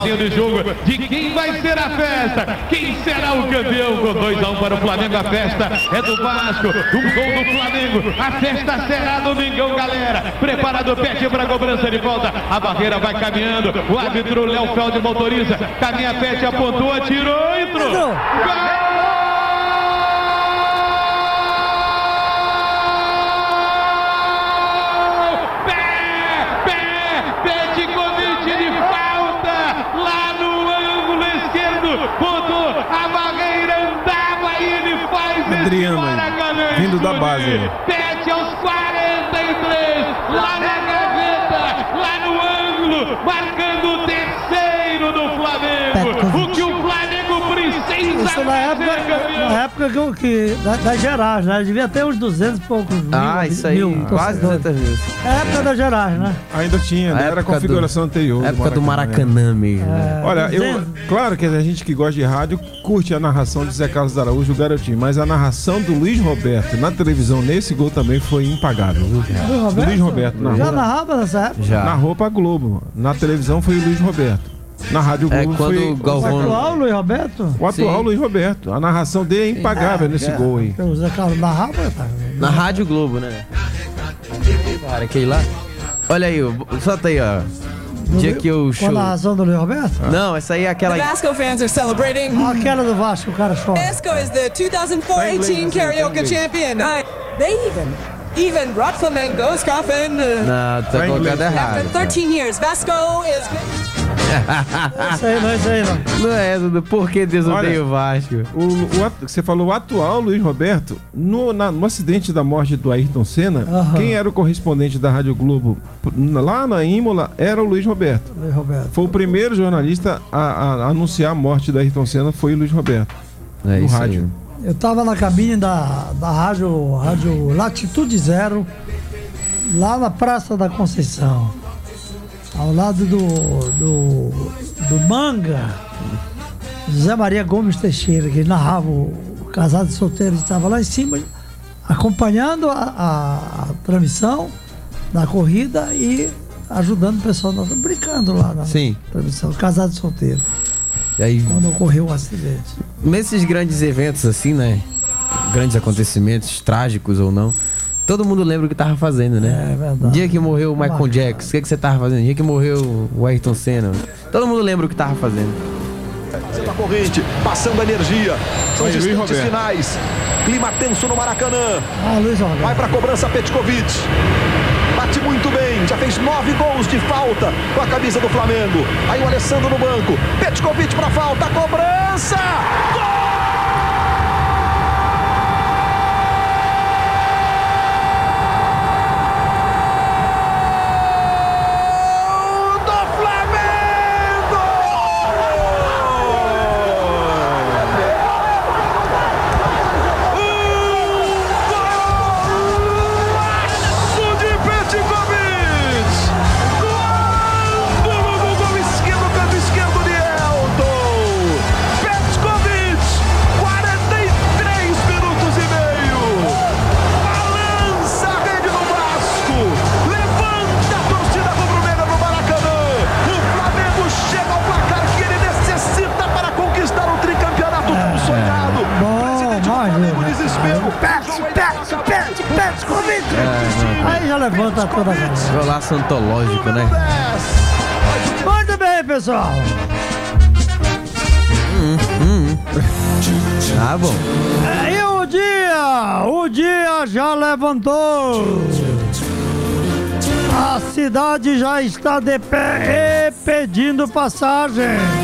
do jogo, de quem vai ser a festa, quem será o campeão. Com 2-1 para o Flamengo, a festa é do Vasco, um gol do Flamengo, a festa será domingão, galera. Preparado, pede para a cobrança de volta, a barreira vai caminhando, o árbitro Léo Feld motoriza, caminha, pede, apontou, atirou, entrou. Gol! A barreira andava e ele faz Adriano, vindo da base. Pede aos 43, lá na gaveta, lá no ângulo, marcando o terceiro do Flamengo. O que o Flamengo precisa. Isso na época da Gerard, né? Devia ter uns 200 e poucos isso aí, quase 200 mil. É a época da Gerard, né? Ainda tinha, né? Era a configuração anterior. Época do Maracanã mesmo. Olha, claro que a gente que gosta de rádio curte a narração de Zé Carlos Araújo, o garotinho, mas a narração do Luiz Roberto na televisão nesse gol também foi impagável, viu? Luiz Roberto já narrava nessa época? Já. Narrou pra Globo. Na televisão foi o Luiz Roberto. Na Rádio Globo quando foi o Galvão... O atual Luiz Roberto? O atual Luiz Roberto. A narração dele é impagável nesse gol aí. O Zé Carlos narrava? Na Rádio Globo, né? Cara, que lá. Olha aí, solta aí, ó. Dia que eu show. Com a narração do Luiz Roberto? Não, essa aí é aquela. The Vasco fans are celebrating. Aquela do Vasco, o cara chora. Vasco is the 2014 Carioca champion. They even brought Flamengo's coffin. Não, tá colocado errado. After 13 years, Vasco is... Isso aí não. Não é essa do porquê Deus odeia o Vasco. Você falou o atual Luiz Roberto. No acidente da morte do Ayrton Senna, quem era o correspondente da Rádio Globo lá na Imola era o Luiz Roberto. Foi o primeiro jornalista a anunciar a morte do Ayrton Senna, foi o Luiz Roberto. No rádio. Aí. Eu tava na cabine da rádio Latitude Zero, lá na Praça da Conceição, ao lado do Manga, José Maria Gomes Teixeira, que narrava o Casado e Solteiro, estava lá em cima, acompanhando a transmissão da corrida e ajudando o pessoal, brincando lá na transmissão, Casado e Solteiro. E aí, quando ocorreu o acidente. Nesses grandes eventos assim, né? Grandes acontecimentos, trágicos ou não, todo mundo lembra o que tava fazendo, né? É verdade. Dia que morreu o Michael Jackson, o que você tava fazendo? Dia que morreu o Ayrton Senna, todo mundo lembra o que tava fazendo. Fazendo a corrente, passando a energia. São os instantes finais. Clima tenso no Maracanã. Vai pra cobrança Petkovic. Bate muito bem, já fez 9 gols de falta com a camisa do Flamengo. Aí o Alessandro no banco. Petkovic pra falta, cobrança! Gol! Aí já levanta toda a galera. Golaço antológico, né? Muito bem, pessoal. Ah, bom. E o dia já levantou. A cidade já está de pé e pedindo passagem.